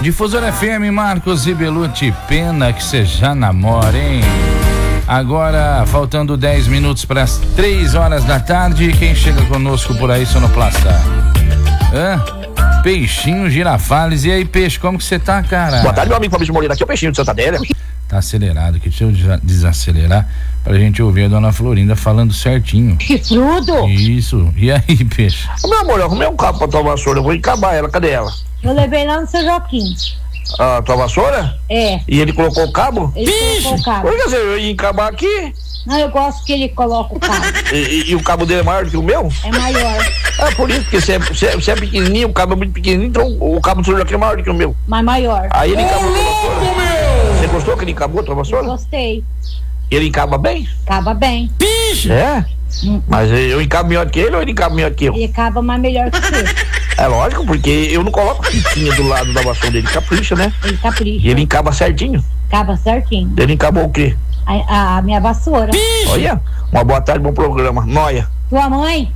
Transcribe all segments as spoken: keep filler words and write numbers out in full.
Difusora F M, Marcos e Belucci, pena que você já namora, hein? Agora, faltando dez minutos para as três horas da tarde, quem chega conosco por aí, Sonoplasta? Hã? Peixinho Girafales. E aí, Peixe, como que você tá, cara? Boa tarde, meu amigo Fabrício Moreira, aqui é o Peixinho de Santa Adélia. Tá acelerado aqui, deixa eu desacelerar pra gente ouvir a dona Florinda falando certinho. Que frudo! Isso, e aí, Peixe? Meu amor, eu arrumei um cabo pra tua vassoura, eu vou encabar ela, cadê ela? Eu levei lá no seu Joaquim. A tua vassoura? É. E ele colocou o cabo? Ele colocou o cabo. Por que eu ia encabar aqui? Não, eu gosto que ele coloca o cabo. E, e, e o cabo dele é maior do que o meu? É maior. É por isso, porque você é, você é, você é pequenininho, o cabo é muito pequenininho, então o cabo do seu Joaquim é maior do que o meu. Mas maior. Aí ele encabou a tua vassoura. Você gostou que ele encabou a tua vassoura? Gostei. Ele encaba bem? Acaba bem. É? Hum. Mas eu encabo melhor que ele ou ele encaba melhor que eu? Ele acaba mais melhor que você. É lógico, porque eu não coloco fitinha do lado da vassoura dele, capricha, né? Ele capricha. E ele encaba certinho? Acaba certinho. Ele encabou o quê? A, a minha vassoura. Olha, uma boa tarde, bom programa. Noia. Tua mãe?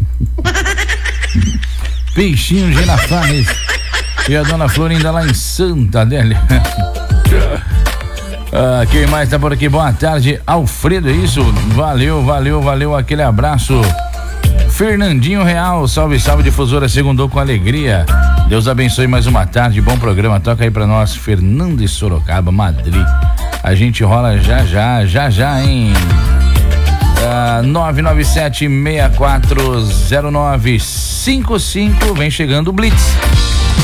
Peixinho Girafales. E a dona Florinda lá em Santa Adélia. Ah, quem mais tá por aqui? Boa tarde, Alfredo, é isso? Valeu, valeu, valeu, aquele abraço. Fernandinho Real, salve, salve, Difusora, segundou com alegria. Deus abençoe mais uma tarde, bom programa. Toca aí pra nós, Fernando de Sorocaba, Madrid. A gente rola já, já, já, já, hein? Ah, nove nove sete, seis quatro zero nove cinco cinco, vem chegando o Blitz.